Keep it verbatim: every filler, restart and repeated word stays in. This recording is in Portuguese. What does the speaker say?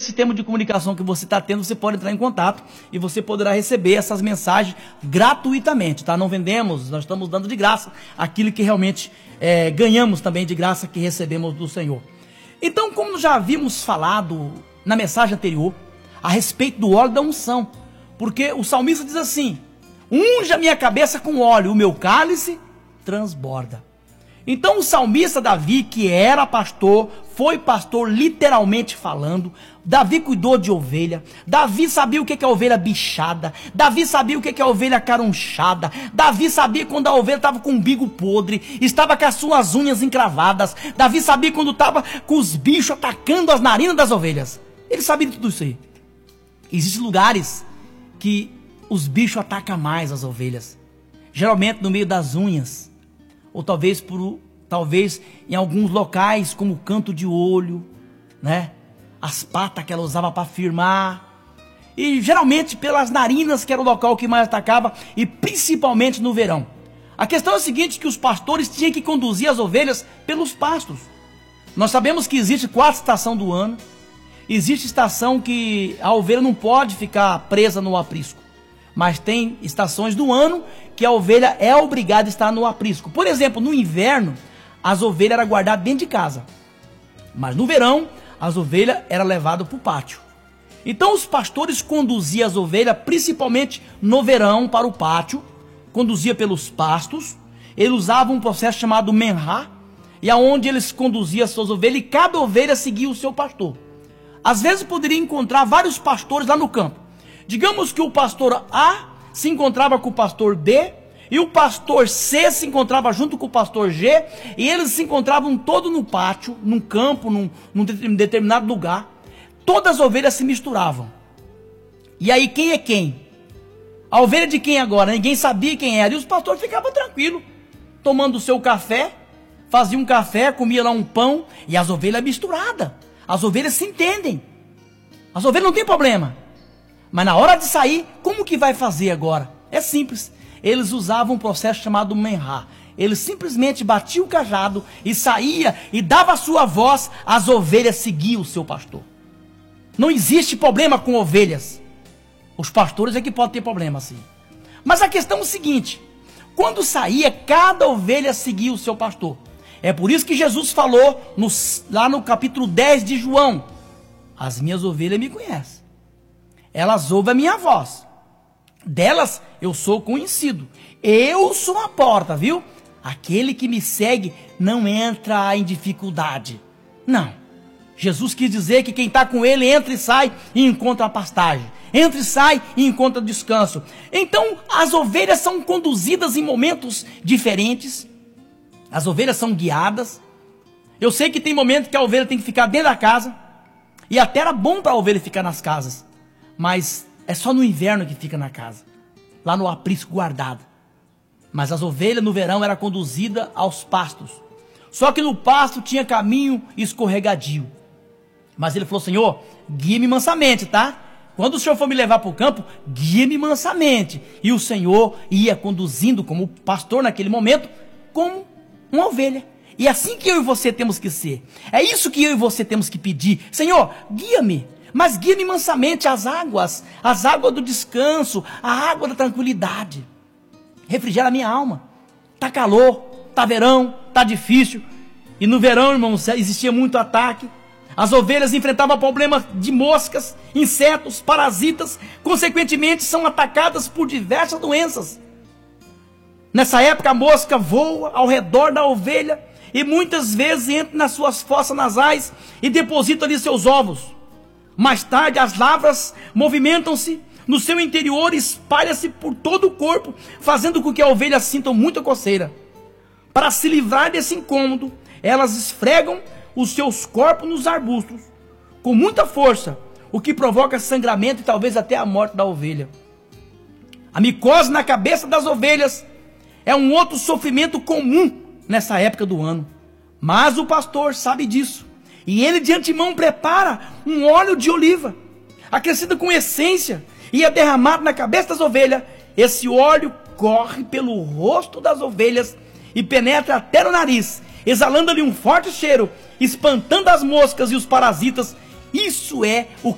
sistema de comunicação que você está tendo, você pode entrar em contato e você poderá receber essas mensagens gratuitamente, tá? Não vendemos, nós estamos dando de graça aquilo que realmente é, ganhamos também de graça que recebemos do Senhor. Então, como já havíamos falado na mensagem anterior, a respeito do óleo da unção, porque o salmista diz assim: unja minha cabeça com óleo, o meu cálice transborda. Então o salmista Davi, que era pastor, foi pastor literalmente falando. Davi cuidou de ovelha. Davi sabia o que é a ovelha bichada. Davi sabia o que é a ovelha carunchada. Davi sabia quando a ovelha estava com o umbigo podre, estava com as suas unhas encravadas. Davi sabia quando estava com os bichos atacando as narinas das ovelhas. Ele sabia de tudo isso aí. Existem lugares que os bichos atacam mais as ovelhas, geralmente no meio das unhas, ou talvez por talvez em alguns locais como o canto de olho, né? As patas que ela usava para firmar, e geralmente pelas narinas, que era o local que mais atacava, e principalmente no verão. A questão é a seguinte, que os pastores tinham que conduzir as ovelhas pelos pastos. Nós sabemos que existe quatro estações do ano. Existe estação que a ovelha não pode ficar presa no aprisco, mas tem estações do ano que a ovelha é obrigada a estar no aprisco. Por exemplo, no inverno, as ovelhas eram guardadas dentro de casa, mas no verão, as ovelhas eram levadas para o pátio. Então os pastores conduziam as ovelhas, principalmente no verão, para o pátio, conduzia pelos pastos. Eles usavam um processo chamado menhá, e aonde eles conduziam as suas ovelhas, e cada ovelha seguia o seu pastor. Às vezes poderia encontrar vários pastores lá no campo. Digamos que o pastor A se encontrava com o pastor B, e o pastor C se encontrava junto com o pastor G, e eles se encontravam todos no pátio, num campo, num, num determinado lugar. Todas as ovelhas se misturavam. E aí quem é quem? A ovelha de quem agora? Ninguém sabia quem era, e os pastores ficavam tranquilos, tomando o seu café, faziam um café, comia lá um pão, e as ovelhas misturadas. As ovelhas se entendem. As ovelhas não tem problema. Mas na hora de sair, como que vai fazer agora? É simples. Eles usavam um processo chamado menhá. Eles simplesmente batiam o cajado e saía e dava a sua voz, as ovelhas seguiam o seu pastor. Não existe problema com ovelhas. Os pastores é que podem ter problema assim. Mas a questão é o seguinte: quando saía, cada ovelha seguia o seu pastor. É por isso que Jesus falou no, lá no capítulo dez de João: as minhas ovelhas me conhecem, elas ouvem a minha voz, delas eu sou conhecido, eu sou a porta, viu? Aquele que me segue não entra em dificuldade. Não, Jesus quis dizer que quem está com ele entra e sai e encontra a pastagem, entra e sai e encontra descanso. Então as ovelhas são conduzidas em momentos diferentes. As ovelhas são guiadas. Eu sei que tem momentos que a ovelha tem que ficar dentro da casa, e até era bom para a ovelha ficar nas casas, mas é só no inverno que fica na casa, lá no aprisco guardada. Mas as ovelhas no verão eram conduzidas aos pastos. Só que no pasto tinha caminho escorregadio. Mas ele falou: Senhor, guia-me mansamente, tá? Quando o Senhor for me levar para o campo, guia-me mansamente. E o Senhor ia conduzindo como pastor naquele momento, como uma ovelha. E é assim que eu e você temos que ser. É isso que eu e você temos que pedir: Senhor, guia-me, mas guia-me mansamente às águas, as águas do descanso, a água da tranquilidade. Refrigera a minha alma. Tá calor, tá verão, tá difícil. E no verão, irmãos, existia muito ataque. As ovelhas enfrentavam problemas de moscas, insetos, parasitas. Consequentemente, são atacadas por diversas doenças. Nessa época, a mosca voa ao redor da ovelha e muitas vezes entra nas suas fossas nasais e deposita ali seus ovos. Mais tarde, as larvas movimentam-se no seu interior e espalham-se por todo o corpo, fazendo com que a ovelha sinta muita coceira. Para se livrar desse incômodo, elas esfregam os seus corpos nos arbustos com muita força, o que provoca sangramento e talvez até a morte da ovelha. A micose na cabeça das ovelhas é um outro sofrimento comum nessa época do ano. Mas o pastor sabe disso, e ele de antemão prepara um óleo de oliva, acrescido com essência, e é derramado na cabeça das ovelhas. Esse óleo corre pelo rosto das ovelhas e penetra até no nariz, exalando ali um forte cheiro, espantando as moscas e os parasitas. Isso é o